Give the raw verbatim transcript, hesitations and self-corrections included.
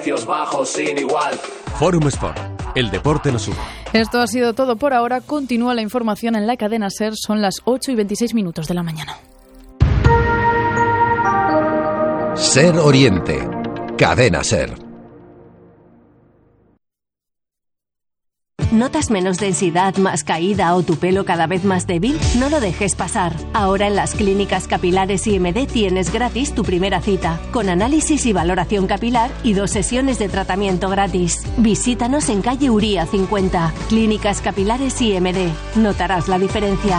Precios bajos sin igual. Forum Sport, el deporte nos une. Esto ha sido todo por ahora. Continúa la información en la cadena SER. Son las ocho y veintiséis minutos de la mañana. SER Oriente, cadena SER. ¿Notas menos densidad, más caída o tu pelo cada vez más débil? No lo dejes pasar. Ahora en las clínicas capilares I M D tienes gratis tu primera cita, con análisis y valoración capilar y dos sesiones de tratamiento gratis. Visítanos en calle Uría cincuenta. Clínicas capilares I M D. Notarás la diferencia.